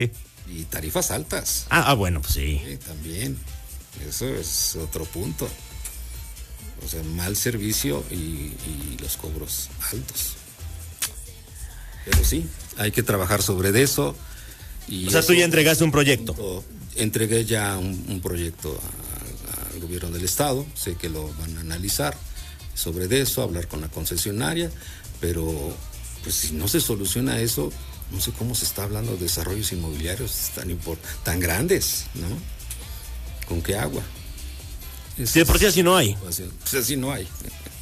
Y tarifas altas. Bueno, pues sí. También. Eso es otro punto. O sea, mal servicio y los cobros altos. Pero sí, hay que trabajar sobre eso. Y o sea, tú ya entregaste un proyecto. Entregué ya un proyecto al gobierno del estado. Sé que lo van a analizar sobre eso, hablar con la concesionaria. Pero pues si no se soluciona eso, no sé cómo se está hablando de desarrollos inmobiliarios tan grandes, ¿no? ¿Con qué agua? Si de por sí así no hay. Pues así no hay.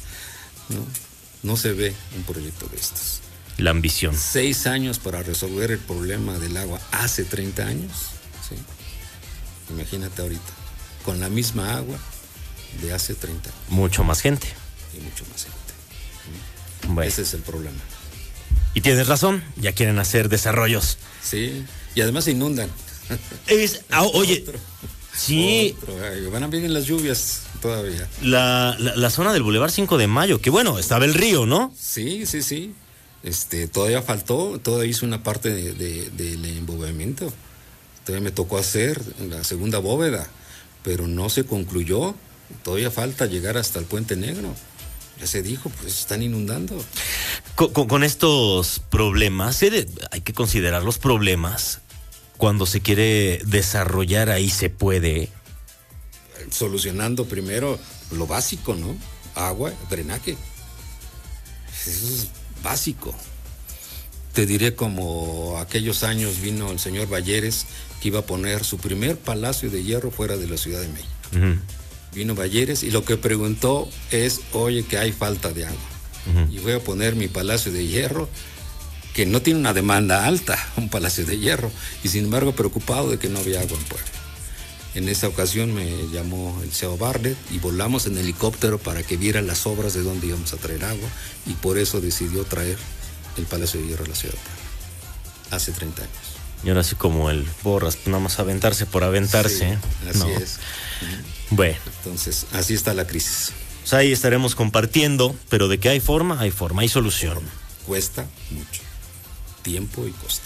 No se ve un proyecto de estos. La ambición. 6 años para resolver el problema del agua hace 30 años. ¿Sí? Imagínate ahorita, con la misma agua de hace 30 años. Mucho más gente. Y mucho más gente. Bueno. Ese es el problema. Y tienes razón, ya quieren hacer desarrollos. Sí, y además se inundan. Oye, sí. Van a venir las lluvias todavía. La zona del Boulevard 5 de Mayo, que bueno, estaba el río, ¿no? Sí. Todavía faltó, todavía hice una parte del embobamiento. Todavía me tocó hacer la segunda bóveda, pero no se concluyó. Todavía falta llegar hasta el Puente Negro. Ya se dijo, pues están inundando. Con estos problemas, hay que considerar los problemas. Cuando se quiere desarrollar, ahí se puede. Solucionando primero lo básico, ¿no? Agua, drenaje. Eso es básico. Te diré como aquellos años vino el señor Balleres, que iba a poner su primer palacio de hierro fuera de la Ciudad de México. Uh-huh. Vino Balleres y lo que preguntó es, oye, que hay falta de agua. Uh-huh. Y voy a poner mi palacio de hierro, que no tiene una demanda alta, un palacio de hierro, y sin embargo preocupado de que no había agua en Puebla. En esa ocasión me llamó el CEO Bartlett y volamos en helicóptero para que viera las obras de dónde íbamos a traer agua, y por eso decidió traer el palacio de hierro a la ciudad de Puebla, hace 30 años. Y ahora sí, como el Borras, nada más aventarse por aventarse. Sí, así es. Bueno. Entonces, así está la crisis. Pues ahí estaremos compartiendo, pero de que hay forma, hay solución. Cuesta mucho tiempo y costo.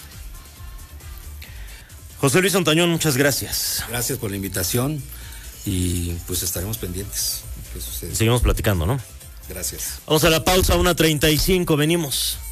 José Luis Ontañón, muchas gracias. Gracias por la invitación y pues estaremos pendientes. Seguimos platicando, ¿no? Gracias. Vamos a la pausa, 1:35, venimos.